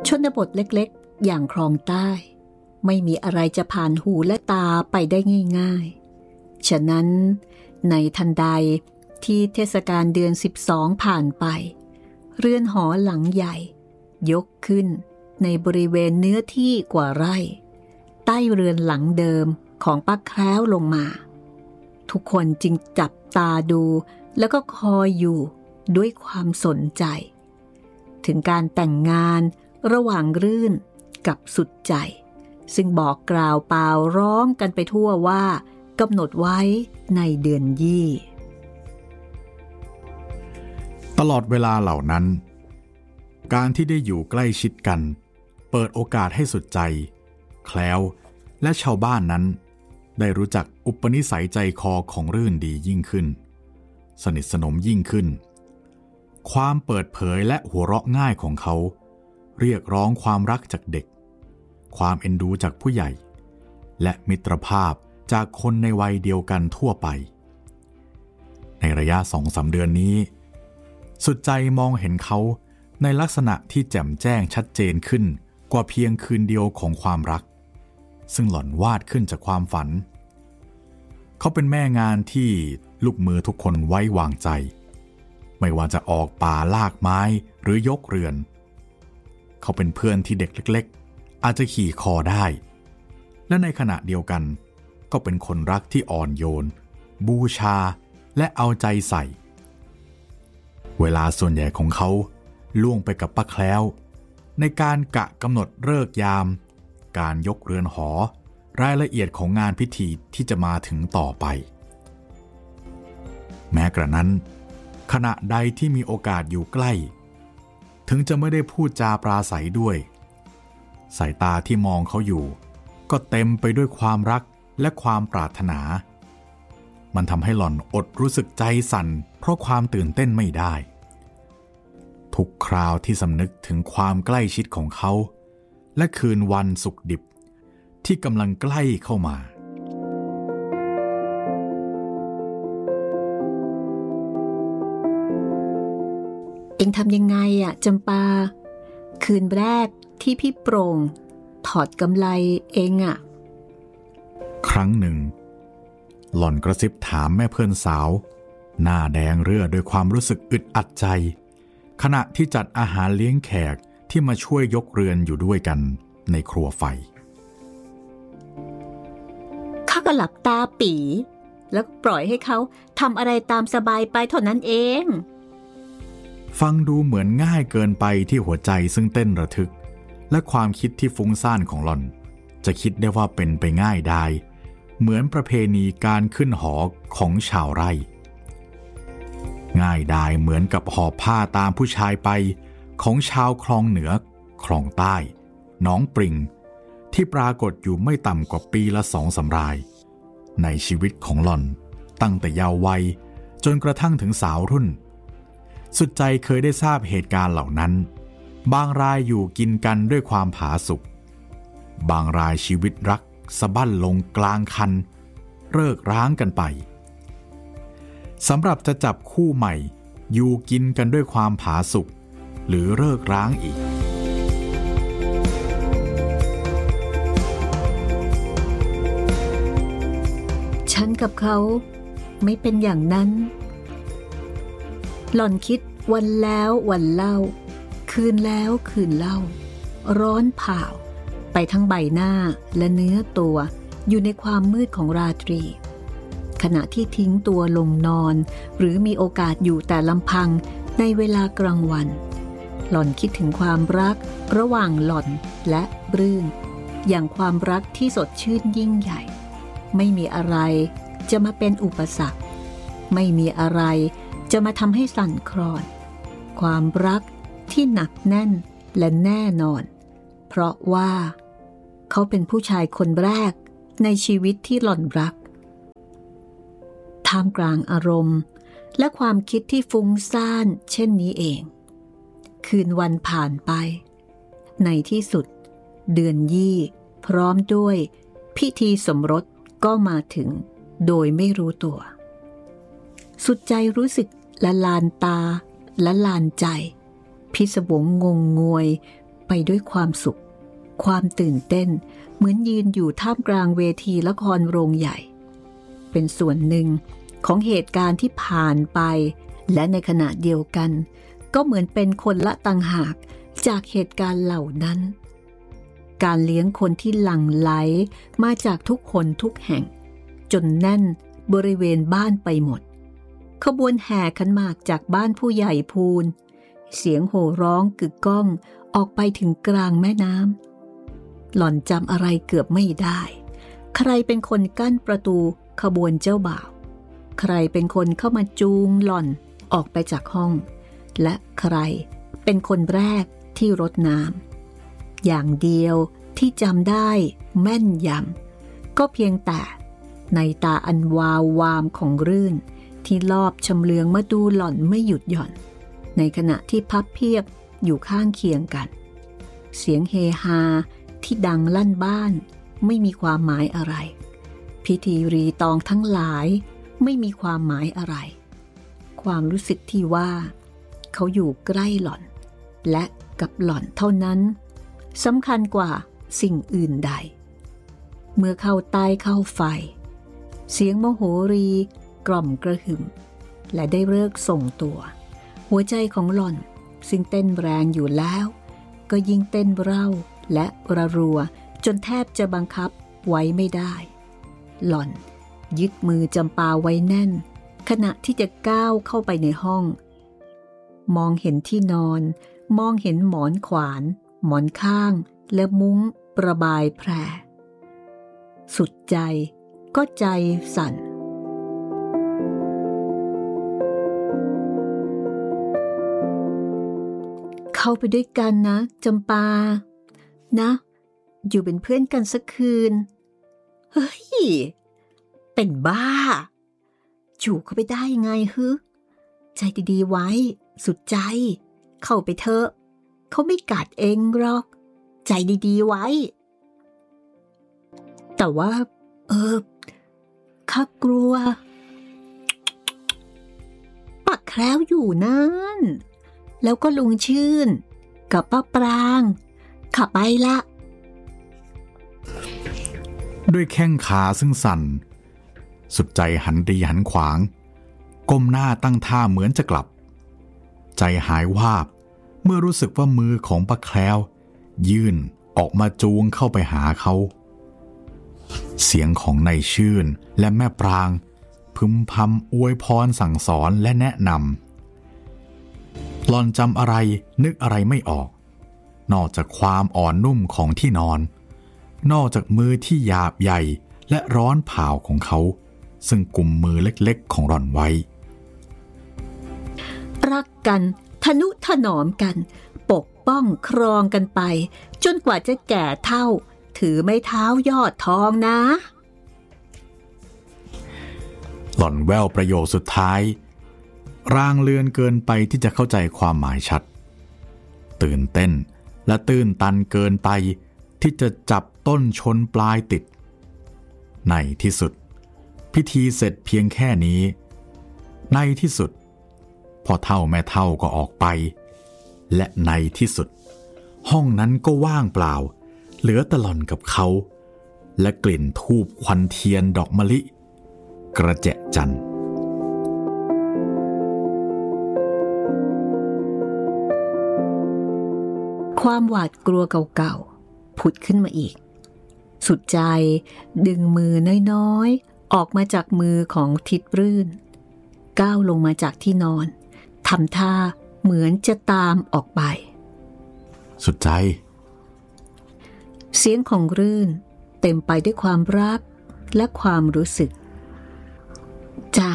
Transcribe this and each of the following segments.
ชนบทเล็กๆอย่างคลองใต้ไม่มีอะไรจะผ่านหูและตาไปได้ง่ายๆฉะนั้นในทันใดที่เทศกาลเดือน12ผ่านไปเรือนหอหลังใหญ่ยกขึ้นในบริเวณเนื้อที่กว่าไร่ใต้เรือนหลังเดิมของป้าแคล้วลงมาทุกคนจึงจับตาดูแล้วก็คอยอยู่ด้วยความสนใจถึงการแต่งงานระหว่างรื่นกับสุดใจซึ่งบอกกล่าวเปล่าร้องกันไปทั่วว่ากำหนดไว้ในเดือนยี่ตลอดเวลาเหล่านั้นการที่ได้อยู่ใกล้ชิดกันเปิดโอกาสให้สุดใจแคล้วและชาวบ้านนั้นได้รู้จักอุปนิสัยใจคอของรื่นดียิ่งขึ้นสนิทสนมยิ่งขึ้นความเปิดเผยและหัวเราะง่ายของเขาเรียกร้องความรักจากเด็กความเอ็นดูจากผู้ใหญ่และมิตรภาพจากคนในวัยเดียวกันทั่วไปในระยะ 2-3 เดือนนี้สุดใจมองเห็นเขาในลักษณะที่แจ่มแจ้งชัดเจนขึ้นกว่าเพียงคืนเดียวของความรักซึ่งหล่อนวาดขึ้นจากความฝันเขาเป็นแม่งานที่ลูกมือทุกคนไว้วางใจไม่ว่าจะออกป่าลากไม้หรือยกเรือนเขาเป็นเพื่อนที่เด็กเล็กๆอาจจะขี่คอได้และในขณะเดียวกันก็เป็นคนรักที่อ่อนโยนบูชาและเอาใจใส่เวลาส่วนใหญ่ของเขาล่วงไปกับป้าแคล้วในการกะกำหนดฤกษ์ยามการยกเรือนหอรายละเอียดของงานพิธีที่จะมาถึงต่อไปแม้กระนั้นขณะใดที่มีโอกาสอยู่ใกล้ถึงจะไม่ได้พูดจาปราศัยด้วยสายตาที่มองเขาอยู่ก็เต็มไปด้วยความรักและความปรารถนามันทำให้หล่อนอดรู้สึกใจสั่นเพราะความตื่นเต้นไม่ได้ทุกคราวที่สำนึกถึงความใกล้ชิดของเขาและคืนวันสุขดิบที่กำลังใกล้เข้ามาเอ็งทำยังไงอะจำปาคืนแรกที่พี่โปร่งถอดกำไลเองอะครั้งหนึ่งหล่อนกระซิบถามแม่เพื่อนสาวหน้าแดงเรื่อด้วยความรู้สึกอึดอัดใจขณะที่จัดอาหารเลี้ยงแขกที่มาช่วยยกเรือนอยู่ด้วยกันในครัวไฟข้าก็หลับตาปีแล้วปล่อยให้เขาทำอะไรตามสบายไปเท่านั้นเองฟังดูเหมือนง่ายเกินไปที่หัวใจซึ่งเต้นระทึกและความคิดที่ฟุ้งซ่านของหล่อนจะคิดได้ว่าเป็นไปง่ายได้เหมือนประเพณีการขึ้นหอของชาวไร่ง่ายดายเหมือนกับหอบผ้าตามผู้ชายไปของชาวคลองเหนือคลองใต้หนองปริงที่ปรากฏอยู่ไม่ต่ำกว่าปีละ2-3 รายในชีวิตของหล่อนตั้งแต่เยาว์วัยจนกระทั่งถึงสาวรุ่นสุดใจเคยได้ทราบเหตุการณ์เหล่านั้นบางรายอยู่กินกันด้วยความผาสุกบางรายชีวิตรักสะบั้นลงกลางคันเลิกร้างกันไปสำหรับจะจับคู่ใหม่อยู่กินกันด้วยความผาสุกหรือเลิกร้างอีกฉันกับเขาไม่เป็นอย่างนั้นหล่อนคิดวันแล้ววันเล่าคืนแล้วคืนเล่าร้อนเผาไปทั้งใบหน้าและเนื้อตัวอยู่ในความมืดของราตรีขณะที่ทิ้งตัวลงนอนหรือมีโอกาสอยู่แต่ลำพังในเวลากลางวันหล่อนคิดถึงความรักระหว่างหล่อนและรื่นอย่างความรักที่สดชื่นยิ่งใหญ่ไม่มีอะไรจะมาเป็นอุปสรรคไม่มีอะไรจะมาทำให้สั่นคลอนความรักที่หนักแน่นและแน่นอนเพราะว่าเขาเป็นผู้ชายคนแรกในชีวิตที่หล่อนรักท่ามกลางอารมณ์และความคิดที่ฟุ้งซ่านเช่นนี้เองคืนวันผ่านไปในที่สุดเดือนยี่พร้อมด้วยพิธีสมรสก็มาถึงโดยไม่รู้ตัวสุดใจรู้สึกละลานตาละลานใจพิศวงงงงวยไปด้วยความสุขความตื่นเต้นเหมือนยืนอยู่ท่ามกลางเวทีละครโรงใหญ่เป็นส่วนหนึ่งของเหตุการณ์ที่ผ่านไปและในขณะเดียวกันก็เหมือนเป็นคนละต่างหากจากเหตุการณ์เหล่านั้นการเลี้ยงคนที่หลั่งไหลมาจากทุกคนทุกแห่งจนแน่นบริเวณบ้านไปหมดขบวนแห่ขันหมากจากบ้านผู้ใหญ่พูนเสียงโห่ร้องกึกก้องออกไปถึงกลางแม่น้ำหล่อนจำอะไรเกือบไม่ได้ใครเป็นคนกั้นประตูขบวนเจ้าบ่าวใครเป็นคนเข้ามาจูงหล่อนออกไปจากห้องและใครเป็นคนแรกที่รดน้ำอย่างเดียวที่จำได้แม่นยำก็เพียงแต่ในตาอันวาววามของรื่นที่ลอบชำเลืองมาดูหล่อนไม่หยุดหย่อนในขณะที่พับเพียบอยู่ข้างเคียงกันเสียงเฮฮาที่ดังลั่นบ้านไม่มีความหมายอะไรพิธีรีตองทั้งหลายไม่มีความหมายอะไรความรู้สึกที่ว่าเขาอยู่ใกล้หล่อนและกับหล่อนเท่านั้นสำคัญกว่าสิ่งอื่นใดเมื่อเข้าใต้เข้าไฟเสียงโมโหรีกล่อมกระหึ่มและได้เลิกส่งตัวหัวใจของหล่อนซึ่งเต้นแรงอยู่แล้วก็ยิ่งเต้นเร่าและระรัวจนแทบจะบังคับไว้ไม่ได้หล่อนยึดมือจำปาไว้แน่นขณะที่จะก้าวเข้าไปในห้องมองเห็นที่นอนมองเห็นหมอนขวานหมอนข้างและมุ้งประบายแพรสุดใจก็ใจสั่นเข้าไปด้วยกันนะจำปานะอยู่เป็นเพื่อนกันสักคืนเฮ้ยเป็นบ้าจู่เข้าไปได้ยังไงฮึใจดีๆไว้สุดใจเข้าไปเถอะเขาไม่กัดเองหรอกใจดีๆไว้แต่ว่าข้ากลัวปักแคล้วอยู่นั่นแล้วก็ลุงชื่นกับป้าปรางขับไปละด้วยแข้งขาซึ่งสั่นสุดใจหันดีหันขวางก้มหน้าตั้งท่าเหมือนจะกลับใจหายวาบเมื่อรู้สึกว่ามือของป้าแคล้วยื่นออกมาจูงเข้าไปหาเขาเสียงของนายชื่นและแม่ปรางพึมพำอวยพรสั่งสอนและแนะนำหล่อนจำอะไรนึกอะไรไม่ออกนอกจากความอ่อนนุ่มของที่นอนนอกจากมือที่หยาบใหญ่และร้อนเผาของเขาซึ่งกุมมือเล็กๆของหล่อนไว้รักกันทนุถนอมกันปกป้องครองกันไปจนกว่าจะแก่เฒ่าถือไม้เท้ายอดทองนะหล่อนแว่วประโยคสุดท้ายร่างเลือนเกินไปที่จะเข้าใจความหมายชัดตื่นเต้นและตื้นตันเกินไปที่จะจับต้นชนปลายติดในที่สุดพิธีเสร็จเพียงแค่นี้ในที่สุดพ่อเฒ่าแม่เฒ่าก็ออกไปและในที่สุดห้องนั้นก็ว่างเปล่าเหลือแต่หล่อนกับเขาและกลิ่นธูปควันเทียนดอกมะลิกระแจะจันทร์ความหวาดกลัวเก่าๆผุดขึ้นมาอีกสุดใจดึงมือน้อยๆออกมาจากมือของทิดรื่นก้าวลงมาจากที่นอนทำท่าเหมือนจะตามออกไปสุดใจเสียงของรื่นเต็มไปด้วยความรักและความรู้สึกจ๋า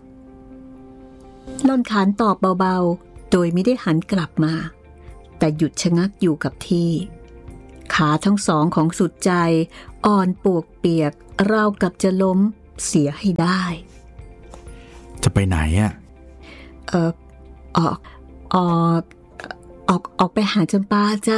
ล่อนขานตอบเบาๆโดยไม่ได้หันกลับมาแต่หยุดชะงักอยู่กับที่ขาทั้งสองของสุดใจอ่อนปวกเปียกราวกับจะล้มเสียให้ได้จะไปไหนอะออกไปหาจำปาจ้ะ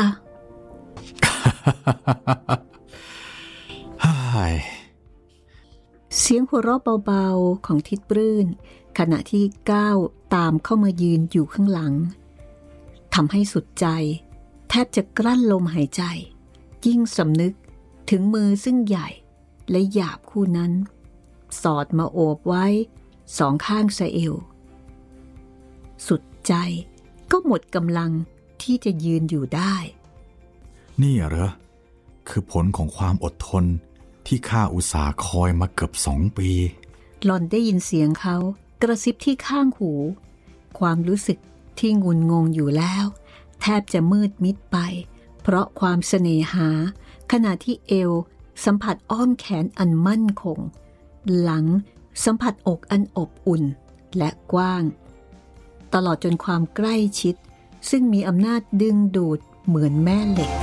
เสียงหัวเราะเบาๆของทิดปรื่นขณะที่ก้าวตามเข้ามายืนอยู่ข้างหลังทำให้สุดใจทบจะกลั้นลมหายใจยิ่งสำนึกถึงมือซึ่งใหญ่และหยาบคู่นั้นสอดมาโอบไว้สองข้างสะเอวสุดใจก็หมดกำลังที่จะยืนอยู่ได้นี่เหรอคือผลของความอดทนที่ข้าอุตส่าห์คอยมาเกือบ2 ปีหล่อนได้ยินเสียงเขากระซิบที่ข้างหูความรู้สึกที่งุนงงอยู่แล้วแทบจะมืดมิดไปเพราะความเสน่หาขณะที่เอวสัมผัสอ้อมแขนอันมั่นคงหลังสัมผัสอกอันอบอุ่นและกว้างตลอดจนความใกล้ชิดซึ่งมีอำนาจดึงดูดเหมือนแม่เหล็ก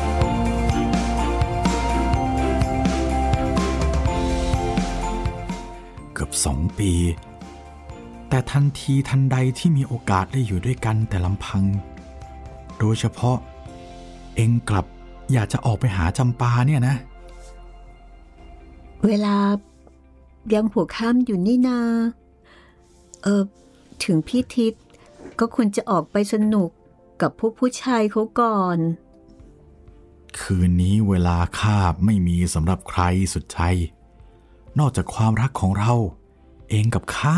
เกือบ2 ปีแต่ทันทีทันใดที่มีโอกาสได้อยู่ด้วยกันแต่ลำพังโดยเฉพาะเอ็งกลับอยากจะออกไปหาจำปาเนี่ยนะเวลายังหัวค่ำอยู่นี่นาถึงพี่ทิศก็ควรจะออกไปสนุกกับพวกผู้ชายเขาก่อนคืนนี้เวลาข้าไม่มีสำหรับใครสุดใจนอกจากความรักของเราเองกับข้า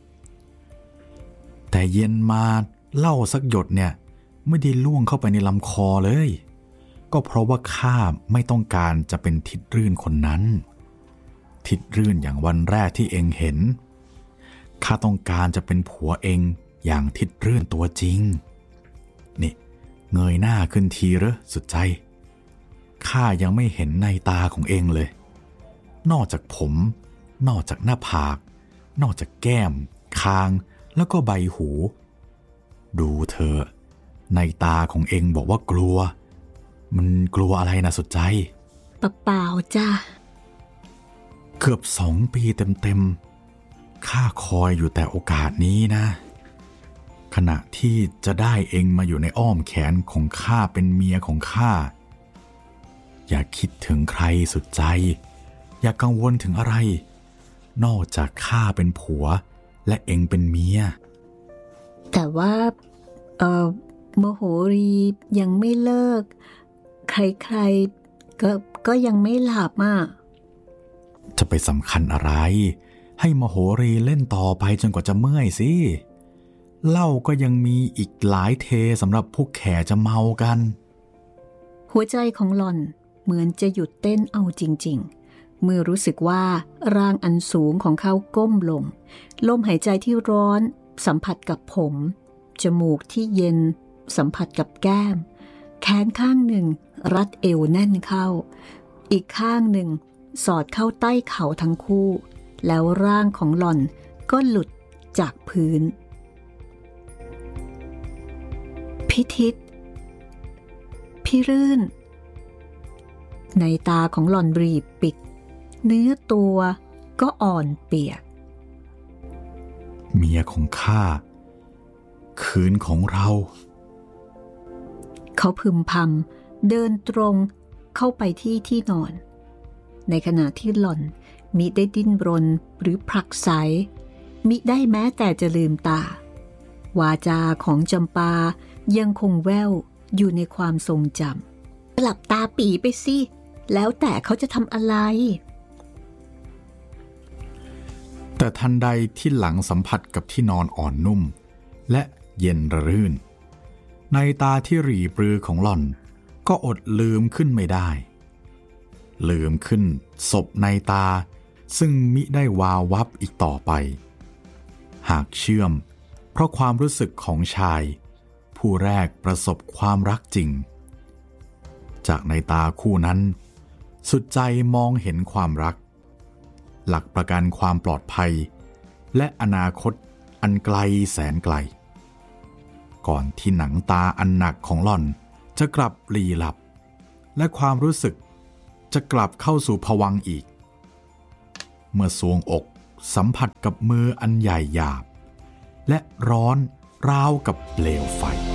แต่เย็นมาเหล้าสักหยดเนี่ยไม่ได้ล่วงเข้าไปในลำคอเลยก็เพราะว่าข้าไม่ต้องการจะเป็นทิดรื่นคนนั้นทิดรื่นอย่างวันแรกที่เองเห็นข้าต้องการจะเป็นผัวเองอย่างทิดรื่นตัวจริงนี่เงยหน้าขึ้นทีเหรอสุดใจข้ายังไม่เห็นในตาของเองเลยนอกจากผมนอกจากหน้าผากนอกจากแก้มคางแล้วก็ใบหูดูเธอในตาของเองบอกว่ากลัวมันกลัวอะไรนะสุดใจเปล่าจ้ะเกือบ2 ปีเต็มๆข้าคอยอยู่แต่โอกาสนี้นะขณะที่จะได้เองมาอยู่ในอ้อมแขนของข้าเป็นเมียของข้าอย่าคิดถึงใครสุดใจอย่ากังวลถึงอะไรนอกจากข้าเป็นผัวและเองเป็นเมียแต่ว่าโมโหรียังไม่เลิกใครๆก็ยังไม่หลับอ่ะจะไปสำคัญอะไรให้มโหรีเล่นต่อไปจนกว่าจะเมื่อยสิเหล้าก็ยังมีอีกหลายเทสำหรับพวกแขจะเมากันหัวใจของหล่อนเหมือนจะหยุดเต้นเอาจริงๆเมื่อรู้สึกว่าร่างอันสูงของเขาก้มลงลมหายใจที่ร้อนสัมผัสกับผมจมูกที่เย็นสัมผัสกับแก้มแขนข้างหนึ่งรัดเอวแน่นเข้าอีกข้างหนึ่งสอดเข้าใต้เข่าทั้งคู่แล้วร่างของหล่อนก็หลุดจากพื้นพี่ทิศพี่รื่นในตาของหล่อนรีบปิดเนื้อตัวก็อ่อนเปียกเมียของข้าคืนของเราเขาพึมพำเดินตรงเข้าไปที่นอนในขณะที่หล่อนมิได้ดิ้นรนหรือผลักไสมิได้แม้แต่จะลืมตาวาจาของจำปายังคงแว่วอยู่ในความทรงจำหลับตาปีไปสิแล้วแต่เขาจะทำอะไรแต่ทันใดที่หลังสัมผัสกับที่นอนอ่อนนุ่มและเย็นระรื่นในตาที่หรี่ปรือของหล่อนก็อดลืมขึ้นไม่ได้ลืมขึ้นศพในตาซึ่งมิได้วาววับอีกต่อไปหากเชื่อมเพราะความรู้สึกของชายผู้แรกประสบความรักจริงจากในตาคู่นั้นสุดใจมองเห็นความรักหลักประกันความปลอดภัยและอนาคตอันไกลแสนไกลก่อนที่หนังตาอันหนักของหล่อนจะกลับหลีหลับและความรู้สึกจะกลับเข้าสู่ภวังค์อีกเมื่อทรวงอกสัมผัสกับมืออันใหญ่หยาบและร้อนราวกับเปลวไฟ